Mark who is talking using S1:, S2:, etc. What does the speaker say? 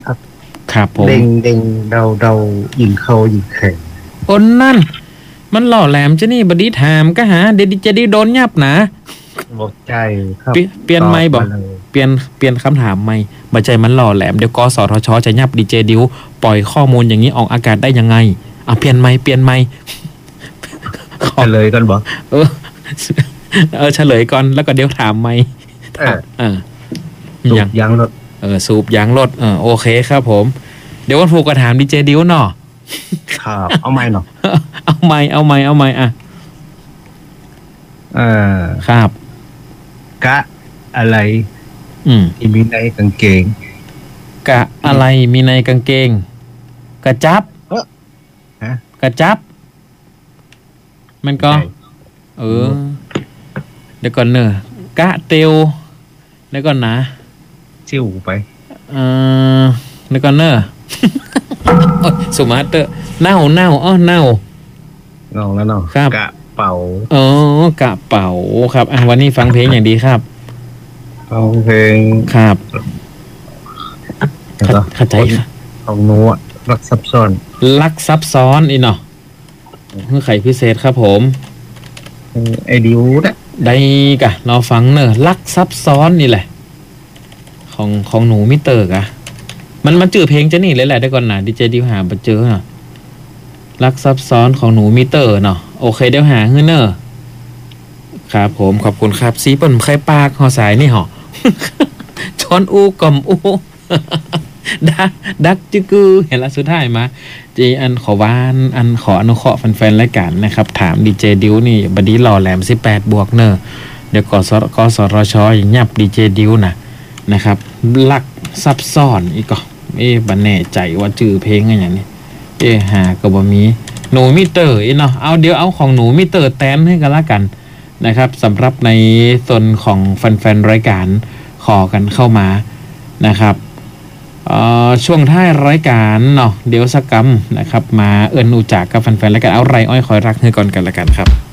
S1: ครับ
S2: ครับผม
S1: เด้งเรายิงเขายิงแข่ง
S2: คนนั่นมันหล่อแหลมจะนี่บดีถามก็หาเดี๋ยวจะได้โดนยับนะ
S1: บอกใจครับ
S2: เปลี่ยน
S1: ตอ
S2: ไม่บอก
S1: บมาเลย
S2: เปลี่ยนคำถามไม่บัใจมันหล่อแหลมเดี๋ยวกสทชจะยับดีเจดิวปล่อยข้อมูลอย่างนี้ออกอากาศได้ยังไงเอาเปลี่ยนไม่ขอ
S1: จะเลยกันบอก
S2: เออเฉลยก่อนแล้วก็เดี๋ยวถามไม่
S1: เออ
S2: เออ
S1: สู
S2: ยัง
S1: บยางรถ
S2: สูบยางรถโอเคครับผมเดี๋ยววันผูกก็ถามดีเจดิวเนาะ
S1: ครับเอาไม่หรอก
S2: เอาไม่อ่ะ
S1: เออ
S2: ครับ
S1: กะอะไรที่มีในกางเกง
S2: กะอะไรมีในกางเกงกระจับ
S1: ฮะ
S2: กระจับมันก็เดี๋ยวก่อนเนอะกะเตียวเดี๋ยวก่อนนะ
S1: ชิวไป
S2: เดี๋ยวก่อนเนอะสุมาเตอร์เน่าเน่า
S1: แล้วเนาะ
S2: ครับ
S1: กะเป๋
S2: กะเป๋าครับวันนี้ฟังเพลงอย่างดีครับ
S1: ฟังเพลง
S2: ครับเข้าใจ
S1: ของโน้ตรักซับซ้
S2: อนอีเนาะเพื่อไขพิเศษครับผม
S1: ไอดิวนะ
S2: ได้กะเราฟังเนอะรักซับซ้อนนี่แหละของหนูมิเตอร์กะมันจื่อเพลงจะนี่เลยแหละได้ก่อนนะดีเจดิวหาไปเจอเนาะรักซับซ้อนของหนูมิเตอร์เนาะโอเคเดี๋ยวหาเนอะครับผมขอบคุณครับซีเปิลไข่ปากหอสายนี่หอช้อนอูกล่อมอูดักจึกือเห็นละสุดท้ายมาจีอันขอวานอันขออนุเคราะห์แฟนๆรายการนะครับถามดีเจดิวนี่บดีหล่อแหลม18 บวกเนอะเดี๋ยวกสทชยับดีเจดิวนะครับลักซับซ้อนอีกก็บันแน่ใจว่าจื่อเพลงอะไรอย่างนี้หาก็บ่มีหนูมิเตอร์อีเนาะเอาเดี๋ยวเอาของหนูมิเตอร์แตนให้กันละกันนะครับสำหรับในส่วนของแฟนๆรายการขอกันเข้ามานะครับช่วงท้ายรายการเนาะเดี๋ยวสักกรรมนะครับมาเอิ้นอูจากกับแฟนๆรายการเอาไรอ้อยคอยรักให้ก่อนกันละกันครับ